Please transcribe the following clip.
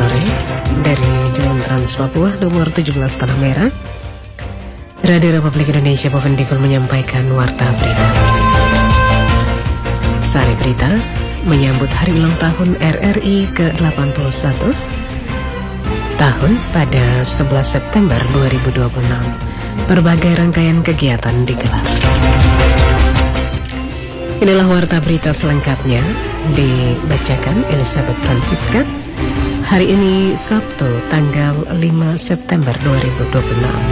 sore dari Jalan Trans Papua nomor 17 Tanah Merah. Radio Republik Indonesia Pevendikul menyampaikan warta berita. Sari Berita menyambut hari ulang tahun RRI ke-81 tahun pada 11 September 2026. Berbagai rangkaian kegiatan digelar. Inilah warta berita selengkapnya, dibacakan Elizabeth Francisca. Hari ini Sabtu tanggal 5 September 2026.